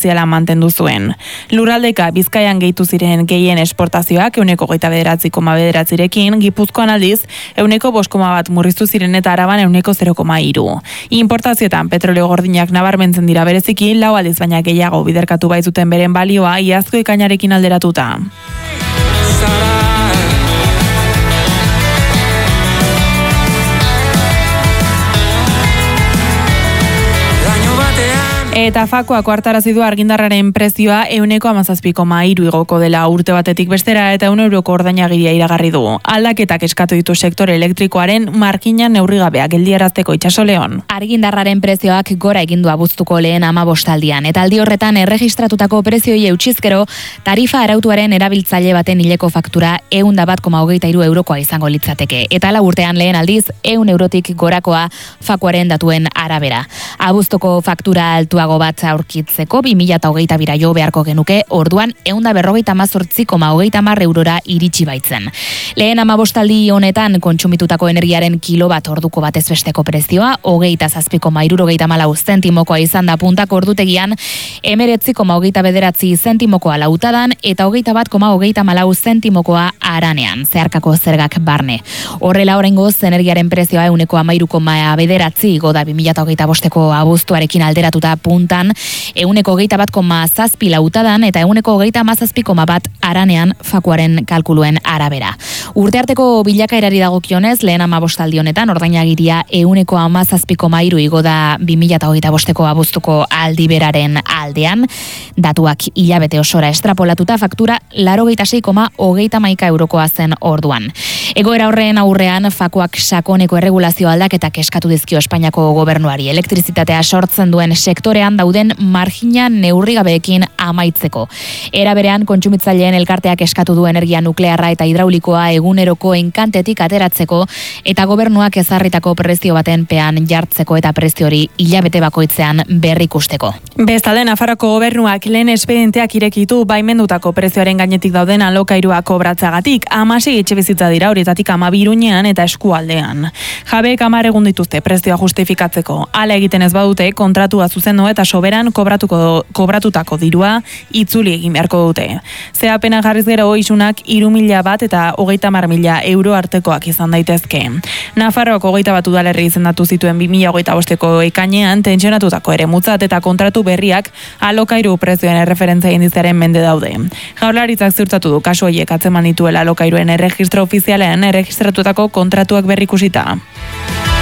ziala mantendu zuen. Lurraldeka Bizkaian gehitu ziren gehien esportazioak 29,9%rekin, Gipuzkoan aldiz 5,1% murriztu ziren eta Araban 0,3%. Importazioetan petrolio gordinak nabarmentzen dira bereziki, 4 aldiz baina gehiago biderkatu baitzuten beren balioa iazko ekainarekin alderatuta. Eta fakoak ohartarazi du argindarraren prezioa 17,3% igoko dela urte batetik bestera eta €1 ordainagiria iragarri du. Aldaketak eskatu ditu sektore elektrikoaren markinan neurrigabeak geldiarazteko Itsasoleon. Argindarraren prezioak gora egin du abuztuko lehen 15aldian eta aldi horretan erregistratutako prezioi eutxizkero tarifa arautuaren erabiltzaile baten hileko faktura €101,23 izango litzateke. Eta lau urtean lehen aldiz €100 gorakoa fakoaren datuen arabera. Abuztuko faktura altua bat aurkitzeko 2022 jo beharko genuke, orduan 158,30 eurora iritsi baitzen. Lehen 15aldi honetan kontsumitutako energiaren kilobat orduko batez besteko prezioa 27,64 zentimokoa izan da puntako ordutegian, 19,29 zentimokoa lautadan eta 21,34 zentimokoa aranean, zeharkako zergak barne. Horrela oraingoz energiaren prezioa 13,9 igo da 2025ko abuztuarekin alderatuta puntan 21,7 lautadan eta 21,17 aranean fakuaren kalkuluen arabera. Urtearteko bilakaerari dagokionez, lehen 15aldi honetan ordainagiria 17,3 igo da 2025ko abuztuko aldiberaren aldean. Datuak hilabete osora estrapolatuta faktura 86,31 eurokoa zen orduan. Egoera horren aurrean fakoak sakoneko erregulazio aldaketak eskatu dizkio Espainiako gobernuari elektrizitatea sortzen duen sektorean dauden margina neurrigabeekin amaitzeko. Era berean kontsumitzaileen elkarteak eskatu du energia nuklearra eta hidraulikoa eguneroko enkantetik ateratzeko eta gobernuak ezarritako prezio baten pean jartzeko eta prezio hori hilabete bakoitzean berrikusteko. Bestalde Nafarroako gobernuak lehen espedienteak irekitu baimendutako prezioaren gainetik dauden alokairua kobratzagatik. 16 etxebizitza dira, horietatik 12 Iruñean eta Eskualdean. Jabeek 10 egun dituzte prezioa justifikatzeko. Hala egiten ez badute kontratua zuzendu eta soberan kobratutako dirua itzuli egin beharko dute. Zeapena jarriz gero isunak 3.000 bat eta 30.000 euro artekoak izan daitezke. Nafarroako 21 udalerri izendatu zituen 2025ko ekainean tentsionatutako eremutzat eta kontratu berriak alokairu prezioen erreferentzia indizearen mende daude. Jaurlaritzak ziurtatu du kasu horiek atzeman dituela alokairuen erregistro ofizialean erregistratutako kontratuak berrikusita.